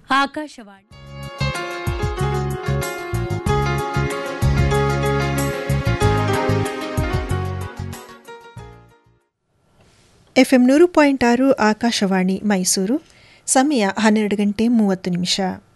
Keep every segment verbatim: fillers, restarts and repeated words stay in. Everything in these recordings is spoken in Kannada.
ಆಕಾಶವಾಣಿ ಎಫ್ಎಂ ನೂರು ಪಾಯಿಂಟ್ ಆರು ಆಕಾಶವಾಣಿ ಮೈಸೂರು. ಸಮಯ ಹನ್ನೆರಡು ಗಂಟೆ ಮೂವತ್ತು ನಿಮಿಷ.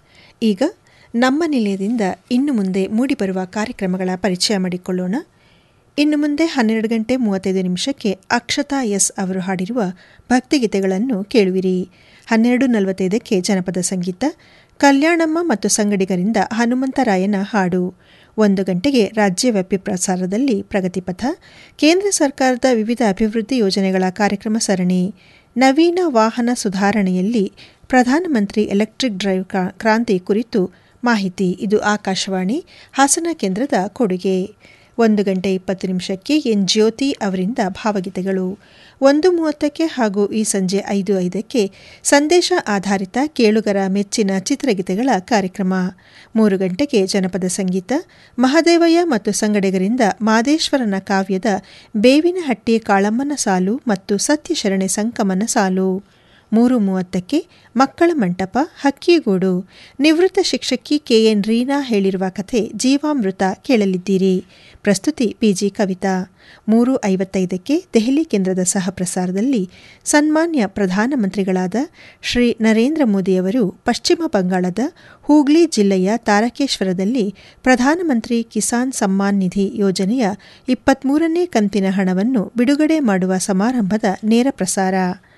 ಈಗ ನಮ್ಮ ನಿಲಯದಿಂದ ಇನ್ನು ಮುಂದೆ ಮೂಡಿಬರುವ ಕಾರ್ಯಕ್ರಮಗಳ ಪರಿಚಯ ಮಾಡಿಕೊಳ್ಳೋಣ. ಇನ್ನು ಮುಂದೆ ಹನ್ನೆರಡು ಗಂಟೆ ಮೂವತ್ತೈದು ನಿಮಿಷಕ್ಕೆ ಅಕ್ಷತಾ ಎಸ್ ಅವರು ಹಾಡಿರುವ ಭಕ್ತಿಗೀತೆಗಳನ್ನು ಕೇಳುವಿರಿ. ಹನ್ನೆರಡು ನಲವತ್ತೈದಕ್ಕೆ ಜನಪದ ಸಂಗೀತ, ಕಲ್ಯಾಣಮ್ಮ ಮತ್ತು ಸಂಗಡಿಗರಿಂದ ಹನುಮಂತರಾಯನ ಹಾಡು. ಒಂದು ಗಂಟೆಗೆ ರಾಜ್ಯವ್ಯಾಪಿ ಪ್ರಸಾರದಲ್ಲಿ ಪ್ರಗತಿಪಥ, ಕೇಂದ್ರ ಸರ್ಕಾರದ ವಿವಿಧ ಅಭಿವೃದ್ಧಿ ಯೋಜನೆಗಳ ಕಾರ್ಯಕ್ರಮ ಸರಣಿ. ನವೀನ ವಾಹನ ಸುಧಾರಣೆಯಲ್ಲಿ ಪ್ರಧಾನಮಂತ್ರಿ ಎಲೆಕ್ಟ್ರಿಕ್ ಡ್ರೈವ್ ಕ್ರಾಂತಿ ಕುರಿತು ಮಾಹಿತಿ. ಇದು ಆಕಾಶವಾಣಿ ಹಾಸನ ಕೇಂದ್ರದ ಕೊಡುಗೆ. ಒಂದು ಗಂಟೆ ಇಪ್ಪತ್ತು ನಿಮಿಷಕ್ಕೆ ಎನ್ ಜ್ಯೋತಿ ಅವರಿಂದ ಭಾವಗೀತೆಗಳು. ಒಂದು ಮೂವತ್ತಕ್ಕೆ ಹಾಗೂ ಈ ಸಂಜೆ ಐದು ಐದಕ್ಕೆ ಸಂದೇಶ ಆಧಾರಿತ ಕೇಳುಗರ ಮೆಚ್ಚಿನ ಚಿತ್ರಗೀತೆಗಳ ಕಾರ್ಯಕ್ರಮ. ಮೂರು ಗಂಟೆಗೆ ಜನಪದ ಸಂಗೀತ, ಮಹದೇವಯ್ಯ ಮತ್ತು ಸಂಗಡಿಗರಿಂದ ಮಾದೇಶ್ವರನ ಕಾವ್ಯದ ಬೇವಿನಹಟ್ಟಿ ಕಾಳಮ್ಮನ ಸಾಲು ಮತ್ತು ಸತ್ಯಶರಣೆ ಸಂಕಮನ ಸಾಲು. ಮೂರು ಮೂವತ್ತಕ್ಕೆ ಮಕ್ಕಳ ಮಂಟಪ ಹಕ್ಕಿಗೂಡು, ನಿವೃತ್ತ ಶಿಕ್ಷಕಿ ಕೆಎನ್ ರೀನಾ ಹೇಳಿರುವ ಕಥೆ ಜೀವಾಮೃತ ಕೇಳಲಿದ್ದೀರಿ. ಪ್ರಸ್ತುತಿ ಪಿಜಿ ಕವಿತಾ. ಮೂರು ಐವತ್ತೈದಕ್ಕೆ ದೆಹಲಿ ಕೇಂದ್ರದ ಸಹಪ್ರಸಾರದಲ್ಲಿ ಸನ್ಮಾನ್ಯ ಪ್ರಧಾನಮಂತ್ರಿಗಳಾದ ಶ್ರೀ ನರೇಂದ್ರ ಮೋದಿಯವರು ಪಶ್ಚಿಮ ಬಂಗಾಳದ ಹೂಗ್ಲಿ ಜಿಲ್ಲೆಯ ತಾರಕೇಶ್ವರದಲ್ಲಿ ಪ್ರಧಾನಮಂತ್ರಿ ಕಿಸಾನ್ ಸಮ್ಮಾನ್ ನಿಧಿ ಯೋಜನೆಯ ಇಪ್ಪತ್ಮೂರನೇ ಕಂತಿನ ಹಣವನ್ನು ಬಿಡುಗಡೆ ಮಾಡುವ ಸಮಾರಂಭದ ನೇರ ಪ್ರಸಾರ.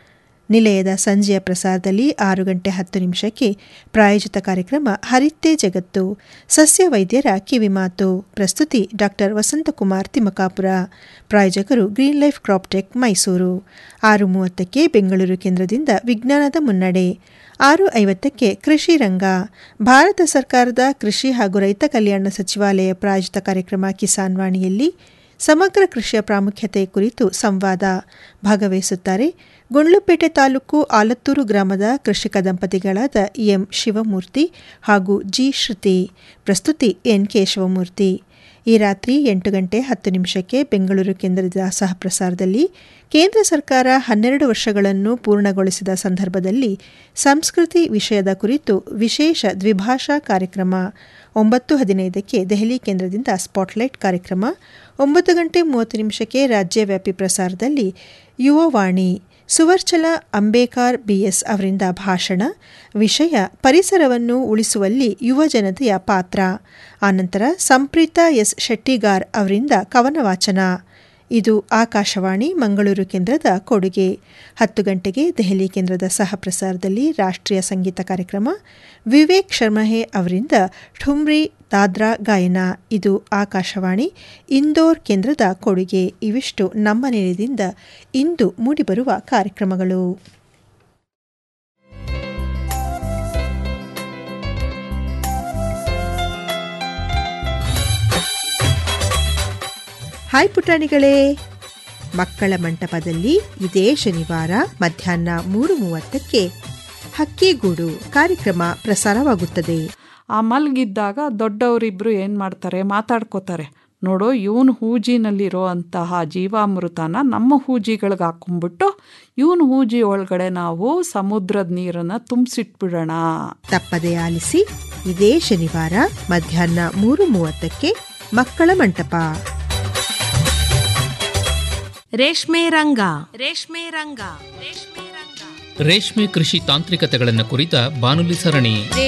ನಿಲಯದ ಸಂಜೆಯ ಪ್ರಸಾರದಲ್ಲಿ ಆರು ಗಂಟೆ ಹತ್ತು ನಿಮಿಷಕ್ಕೆ ಪ್ರಾಯೋಜಿತ ಕಾರ್ಯಕ್ರಮ ಹರಿತ್ತೇ ಜಗತ್ತು, ಸಸ್ಯ ವೈದ್ಯರ ಕಿವಿಮಾತು. ಪ್ರಸ್ತುತಿ ಡಾಕ್ಟರ್ ವಸಂತಕುಮಾರ್ ತಿಮ್ಮಕಾಪುರ. ಪ್ರಾಯೋಜಕರು ಗ್ರೀನ್ ಲೈಫ್ ಕ್ರಾಪ್ಟೆಕ್ ಮೈಸೂರು. ಆರು ಮೂವತ್ತಕ್ಕೆ ಬೆಂಗಳೂರು ಕೇಂದ್ರದಿಂದ ವಿಜ್ಞಾನದ ಮುನ್ನಡೆ. ಆರು ಐವತ್ತಕ್ಕೆ ಕೃಷಿ ರಂಗ, ಭಾರತ ಸರ್ಕಾರದ ಕೃಷಿ ಹಾಗೂ ರೈತ ಕಲ್ಯಾಣ ಸಚಿವಾಲಯ ಪ್ರಾಯೋಜಿತ ಕಾರ್ಯಕ್ರಮ ಕಿಸಾನ್ ವಾಣಿಯಲ್ಲಿ ಸಮಗ್ರ ಕೃಷಿಯ ಪ್ರಾಮುಖ್ಯತೆ ಕುರಿತು ಸಂವಾದ. ಭಾಗವಹಿಸುತ್ತಾರೆ ಗುಂಡ್ಲುಪೇಟೆ ತಾಲೂಕು ಆಲತ್ತೂರು ಗ್ರಾಮದ ಕೃಷಿಕ ದಂಪತಿಗಳಾದ ಎಂ ಶಿವಮೂರ್ತಿ ಹಾಗೂ ಜಿ ಶ್ರುತಿ. ಪ್ರಸ್ತುತಿ ಎನ್ ಕೆ ಶಿವಮೂರ್ತಿ. ಈ ರಾತ್ರಿ ಎಂಟು ಗಂಟೆ ಹತ್ತು ನಿಮಿಷಕ್ಕೆ ಬೆಂಗಳೂರು ಕೇಂದ್ರದ ಸಹಪ್ರಸಾರದಲ್ಲಿ ಕೇಂದ್ರ ಸರ್ಕಾರ ಹನ್ನೆರಡು ವರ್ಷಗಳನ್ನು ಪೂರ್ಣಗೊಳಿಸಿದ ಸಂದರ್ಭದಲ್ಲಿ ಸಂಸ್ಕೃತಿ ವಿಷಯದ ಕುರಿತು ವಿಶೇಷ ದ್ವಿಭಾಷಾ ಕಾರ್ಯಕ್ರಮ. ಒಂಬತ್ತು ಹದಿನೈದಕ್ಕೆ ದೆಹಲಿ ಕೇಂದ್ರದಿಂದ ಸ್ಪಾಟ್ಲೈಟ್ ಕಾರ್ಯಕ್ರಮ. ಒಂಬತ್ತು ಗಂಟೆ ಮೂವತ್ತು ನಿಮಿಷಕ್ಕೆ ರಾಜ್ಯವ್ಯಾಪಿ ಪ್ರಸಾರದಲ್ಲಿ ಯುವವಾಣಿ, ಸುವರ್ಚಲ ಅಂಬೇಕಾರ್ ಬಿಎಸ್ ಅವರಿಂದ ಭಾಷಣ. ವಿಷಯ ಪರಿಸರವನ್ನು ಉಳಿಸುವಲ್ಲಿ ಯುವ ಜನತೆಯ ಪಾತ್ರ. ಆನಂತರ ಸಂಪ್ರೀತಾ ಎಸ್ ಶೆಟ್ಟಿಗಾರ್ ಅವರಿಂದ ಕವನ ವಾಚನ. ಇದು ಆಕಾಶವಾಣಿ ಮಂಗಳೂರು ಕೇಂದ್ರದ ಕೊಡುಗೆ. ಹತ್ತು ಗಂಟೆಗೆ ದೆಹಲಿ ಕೇಂದ್ರದ ಸಹಪ್ರಸಾರದಲ್ಲಿ ರಾಷ್ಟ್ರೀಯ ಸಂಗೀತ ಕಾರ್ಯಕ್ರಮ. ವಿವೇಕ್ ಶರ್ಮಹೆ ಅವರಿಂದ ಠುಮ್ರಿ ದಾದ್ರಾ ಗಾಯನ. ಇದು ಆಕಾಶವಾಣಿ ಇಂದೋರ್ ಕೇಂದ್ರದ ಕೊಡುಗೆ. ಇವಿಷ್ಟು ನಮ್ಮ ನಿಲಯದಿಂದ ಇಂದು ಮೂಡಿಬರುವ ಕಾರ್ಯಕ್ರಮಗಳು. ಹಾಯ್ ಪುಟಾಣಿಗಳೇ, ಮಕ್ಕಳ ಮಂಟಪದಲ್ಲಿ ಇದೇ ಶನಿವಾರ ಮಧ್ಯಾಹ್ನ ಮೂರು ಮೂವತ್ತಕ್ಕೆ ಹಕ್ಕಿಗೂಡು ಕಾರ್ಯಕ್ರಮ ಪ್ರಸಾರವಾಗುತ್ತದೆ. ಆ ಮಲ್ಗಿದ್ದಾಗ ದೊಡ್ಡವರಿಬ್ರು ಏನು ಮಾಡ್ತಾರೆ, ಮಾತಾಡ್ಕೋತಾರೆ. ನೋಡು, ಇವನು ಹೂಜಿನಲ್ಲಿರೋ ಅಂತಹ ಜೀವಾಮೃತನ ನಮ್ಮ ಹೂಜಿಗಳಿಗೆ ಹಾಕೊಂಡ್ಬಿಟ್ಟು ಇವನು ಹೂಜಿ ಒಳಗಡೆ ನಾವು ಸಮುದ್ರದ ನೀರನ್ನು ತುಂಬಿಸಿಟ್ಬಿಡೋಣ. ತಪ್ಪದೆ ಆಲಿಸಿ ಇದೇ ಶನಿವಾರ ಮಧ್ಯಾಹ್ನ ಮೂರು ಮೂವತ್ತಕ್ಕೆ ಮಕ್ಕಳ ಮಂಟಪ. ರೇಷ್ಮೆ ರಂಗ ರೇಷ್ಮೆ ರಂಗ ರೇಷ್ಮೆ ರಂಗ ರೇಷ್ಮೆ ಕೃಷಿ ತಾಂತ್ರಿಕತೆಗಳನ್ನು ಕುರಿತ ಬಾನುಲಿ ಸರಣಿ.